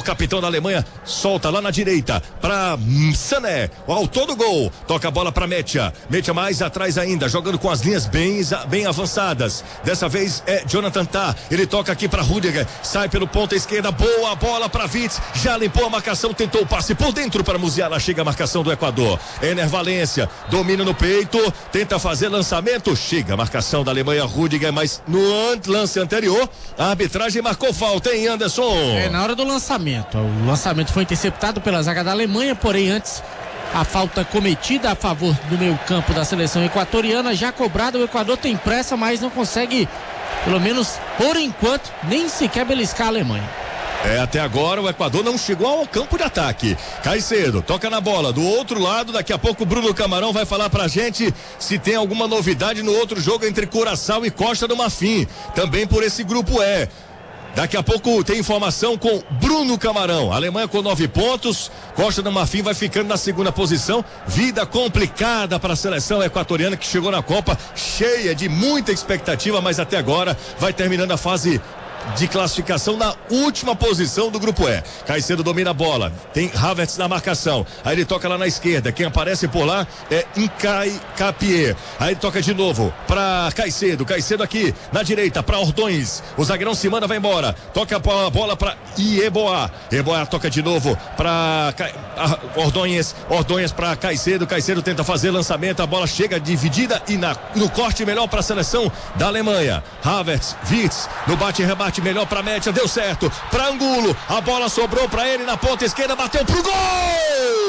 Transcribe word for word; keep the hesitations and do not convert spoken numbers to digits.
capitão da Alemanha, solta lá na direita para Sané, o autor do gol, toca a bola para Metia, Metia mais atrás ainda, jogando com as linhas bem, bem avançadas, dessa vez é Jonathan Tah, ele toca aqui para Rudiger, sai pelo ponta esquerda, boa bola para Witz, já limpou a marcação, tentou o passe por dentro para Musiala, chega a marcação do Equador, Ener Valencia, domina no peito, tenta fazer lançamento, chega a marcação da Alemanha, Rudiger, mas no lance anterior, a arbitragem marcou falta, hein, Anderson? É, na hora do lançamento, o lançamento foi interceptado pela zaga da Alemanha, porém antes a falta cometida a favor do meio campo da seleção equatoriana, já cobrada, o Equador tem pressa, mas não consegue, pelo menos por enquanto, nem sequer beliscar a Alemanha. É, até agora o Equador não chegou ao campo de ataque. Caicedo toca na bola, do outro lado, daqui a pouco o Bruno Camarão vai falar pra gente se tem alguma novidade no outro jogo entre Curaçao e Costa do Marfim, também por esse grupo E. Daqui a pouco tem informação com Bruno Camarão. Alemanha com nove pontos, Costa do Marfim vai ficando na segunda posição. Vida complicada para a seleção equatoriana que chegou na Copa cheia de muita expectativa, mas até agora vai terminando a fase de classificação na última posição do grupo E. Caicedo domina a bola, tem Havertz na marcação, aí ele toca lá na esquerda, quem aparece por lá é Incai Capier, aí ele toca de novo pra Caicedo, Caicedo aqui na direita pra Ordões, o zagueirão se manda, vai embora, toca a bola pra Ieboá, Ieboá toca de novo pra Ordões, Ordões pra Caicedo, Caicedo tenta fazer lançamento, a bola chega dividida e na, no corte melhor pra seleção da Alemanha, Havertz, Witz, no bate e rebate melhor pra Metia, deu certo, pra Angulo, a bola sobrou pra ele na ponta esquerda, bateu pro gol!